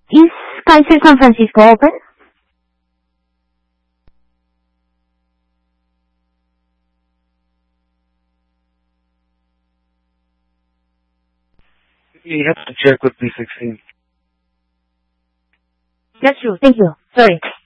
Is Kaiser San Francisco open? You have to check with B16. That's true. Thank you. Sorry.